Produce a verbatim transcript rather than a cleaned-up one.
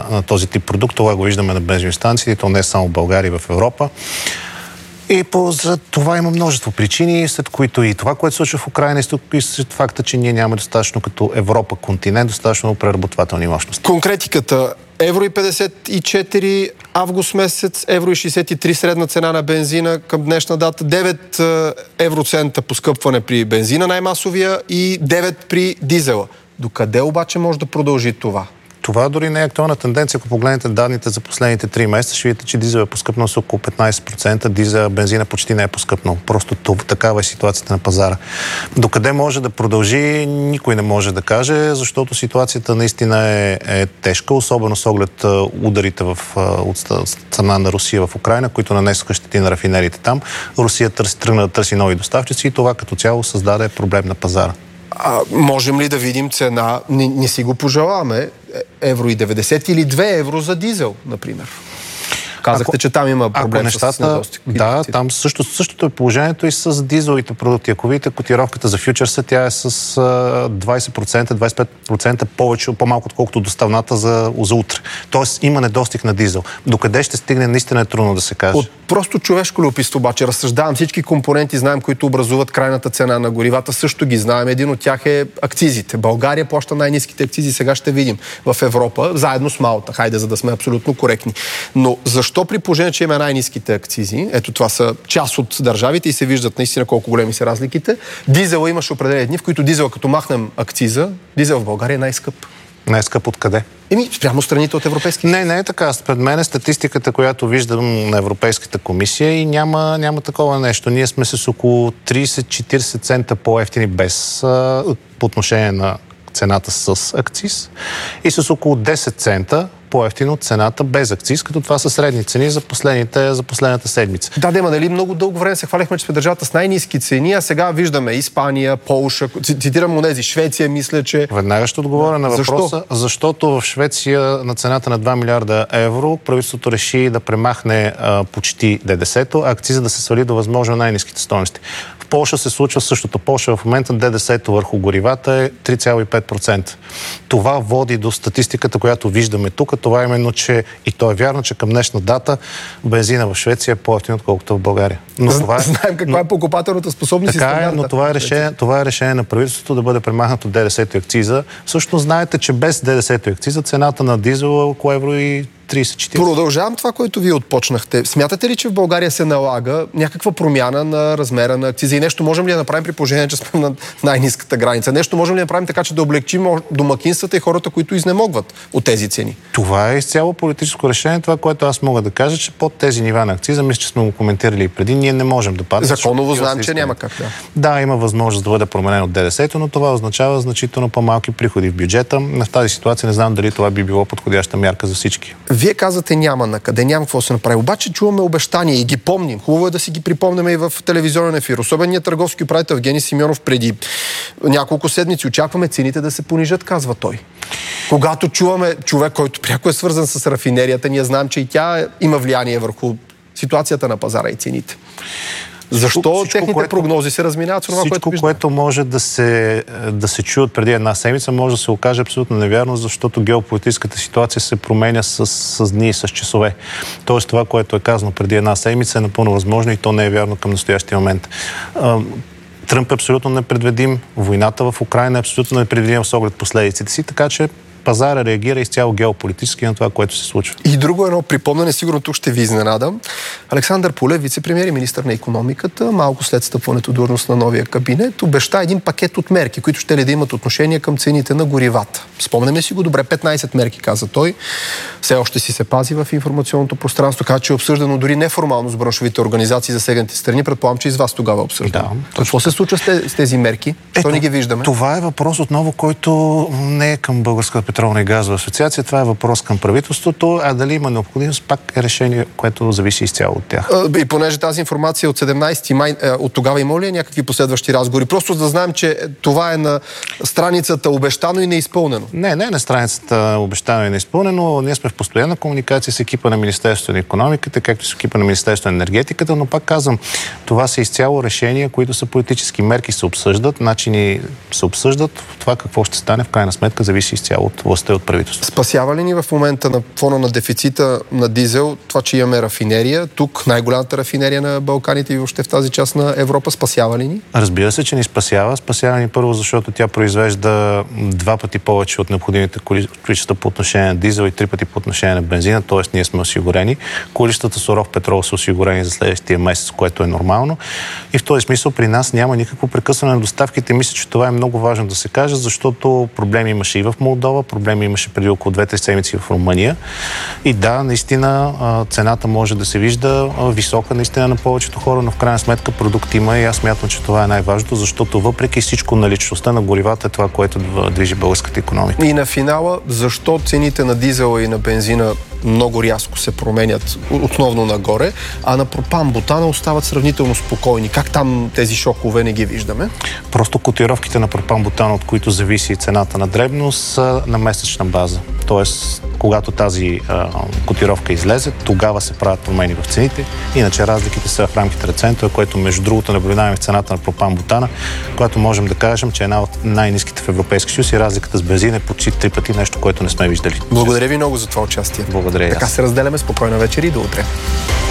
на, на този тип продукт. Това го виждаме на бензиностанциите, и то не е само в България, и в Европа. И по, за това има множество причини, след които и това, което се случва в Украйна, и след факта, че ние нямаме достатъчно като Европа, континент, достатъчно преработвателни мощности. Конкретиката. Евро и петдесет и четири август месец, евро и шейсет и три средна цена на бензина към днешна дата, девет евроцента поскъпване при бензина най-масовия и девет при дизела. Докъде обаче може да продължи това? Това дори не е актуална тенденция. Ако погледнете данните за последните три месеца, ще видите, че дизел е поскъпнал с около петнайсет процента, дизел, бензина почти не е поскъпнал. Просто това, такава е ситуацията на пазара. Докъде може да продължи, никой не може да каже, защото ситуацията наистина е, е тежка, особено с оглед ударите в, от страна на Русия в Украйна, които нанесоха щети на рафинериите там. Русия търси, тръгна да търси нови доставчици и това като цяло създаде проблем на пазара. А, можем ли да видим цена? Не, не си го пожелаваме. Евро и деветдесет или две евро за дизел, например. Казахте, ако, че там има проблем нещата, с недостиг. Да, там също, същото е положението и с дизеловите продукти. Ако видите котировката за фьючерса, тя е с двайсет процента, двайсет и пет процента повече, по-малко отколкото доставната за, за утре. Тоест има недостиг на дизел. Докъде ще стигне, наистина е трудно да се каже. От просто човешко любопитство обаче разсъждавам. Всички компоненти знаем, които образуват крайната цена на горивата, също ги знаем. Един от тях е акцизите. България плаща най-ниските акцизи, сега ще видим в Европа, заедно с Малта. Хайде, за да сме абсолютно коректни. Но защо при положение, че има най-ниските акцизи, ето това са част от държавите и се виждат наистина колко големи са разликите, дизела имаше определени дни, в които дизела, като махнем акциза, дизел в България е най-скъп. Най-скъп откъде? Еми, спрямо страните от Европейския съюз. Не, не е така. Спред мен е статистиката, която виждам на Европейската комисия и няма, няма такова нещо. Ние сме с около трийсет-четирийсет цента по-евтини без по отношение на цената с акциз и с около десет цента по-евтино от цената без акциз, като това са средни цени за, последните, за последната седмица. Да, да, нали много дълго време се хвалихме, че сме държавата с най-ниски цени, а сега виждаме Испания, Полша, цитирам онези, Швеция, мисля, че... Веднага ще отговоря на въпроса, Защо? защото в Швеция на цената на два милиарда евро правителството реши да премахне а, почти ДДС-то, а акциза да се свали до възможно най-ниските стойности. В Полша се случва същото. Полша в момента ДДС-то върху горивата е три цяло и пет процента. Това води до статистиката, която виждаме тук. Това е именно, че и то е вярно, че към днешна дата бензина в Швеция е по-евтин, отколкото в България. Но това е, Знаем каква но, е покупателната способност. Така е, но това е, решение, това е решение на правителството да бъде премахнато ДДС-то и акциза. Всъщност знаете, че без ДДС-то и акциза цената на дизел е около евро и трийсет-четирийсет. Продължавам това, което вие отпочнахте. Смятате ли, че в България се налага някаква промяна на размера на акциза и нещо можем ли да направим при положение, че сме на най-ниската граница? Нещо можем ли да направим така, че да облегчим домакинствата и хората, които изнемогват от тези цени? Това е изцяло политическо решение. Това, което аз мога да кажа, че под тези нива на акциза, мисля, че сме го коментирали и преди, ние не можем да паднем. Законово знаем, че няма как. Да. Да, има възможност да бъде променено ДДС-то, но това означава значително по-малки приходи в бюджета. В тази ситуация не знам дали това би било подходяща мярка за всички. Вие казвате няма на къде, няма какво се направи. Обаче чуваме обещания и ги помним. Хубаво е да си ги припомняме и в телевизионен ефир. Особеният търговски управител Евгений Симеонов преди няколко седмици очакваме цените да се понижат, казва той. Когато чуваме човек, който пряко е свързан с рафинерията, ние знаем, че и тя има влияние върху ситуацията на пазара и цените. Защо всичко, техните което, прогнози се разминават с това, всичко, което което може да се, да се чуе преди една седмица, може да се окаже абсолютно невярно, защото геополитическата ситуация се променя с, с дни и с часове. Тоест това, което е казано преди една седмица, е напълно възможно и то не е вярно към настоящия момент. Тръмп е абсолютно непредвидим, войната в Украйна е абсолютно непредвидима с оглед последиците си, така че пазара реагира изцяло геополитически на това, което се случва. И друго едно припомнене, сигурно тук ще ви изненадам. Александър Пулев, вице-премиер и министър на икономиката, малко след стъпването в длъжност на новия кабинет, обеща един пакет от мерки, които ще ли да имат отношение към цените на горивата. Спомняме си го добре, петнайсет мерки, каза той. Все още си се пази в информационното пространство, каза, че е обсъждано дори неформално с браншовите организации за засегнати страни. Предполагам, че и с вас тогава е обсъждано. Да, какво се случва с тези мерки? Що не ги виждаме? Това е въпрос отново, който не е към Българската петролна и газова асоциация. Това е въпрос към правителството, а дали има необходимост, пак е решение, което зависи изцяло от тях. И понеже тази информация от седемнайсети май, от тогава има ли някакви последващи разговори? Просто да знаем, че това е на страницата обещано и неизпълнено. Не, не е на страницата обещано и неизпълнено. Ние сме в постоянна комуникация с екипа на Министерството на икономиката, както с екипа на Министерството на енергетиката, но пак казвам, това са изцяло решения, които са политически мерки, се обсъждат, начини се обсъждат. Това какво ще стане в крайна сметка зависи изцяло от властта и от правителството. Спасява ли ни в момента на фона на дефицита на дизел това, че имаме рафинерия? Тук най-голямата рафинерия на Балканите и въобще в тази част на Европа, спасява ли ни? Разбира се, че ни спасява. Спасява ни първо, защото тя произвежда два пъти повече от необходимите количества по отношение на дизел и три пъти по отношение на бензина, т.е. ние сме осигурени. Количествата суров петрол са осигурени за следващия месец, което е нормално. И в този смисъл при нас няма никакво прекъсване на доставките. Мисля, че това е много важно да се каже, защото проблеми имаше и в Молдова, проблеми имаше преди около две-три седмици в Румъния. И да, наистина цената може да се вижда висока наистина на повечето хора, но в крайна сметка продукт има и аз смятам, че това е най-важното, защото въпреки всичко наличността на горивата е това, което движи българската икономика. И на финала, защо цените на дизела и на бензина много рязко се променят основно нагоре, а на пропан-бутана остават сравнително спокойни? Как там тези шокове не ги виждаме? Просто котировките на пропан-бутана, от които зависи цената на дребно, са на месечна база. Тоест, когато тази а, котировка излезе, тогава се правят промени в цените. Иначе разликите са в рамките на центове, което между другото наблюдаваме в цената на пропан-бутана, която можем да кажем, че е една от най-ниските в Европейския съюз и разликата с бензин е почти три пъти, нещо, което не сме виждали. Благодаря ви много за това участие. Благодаря. Така се разделяме. Спокойна вечер и до утре.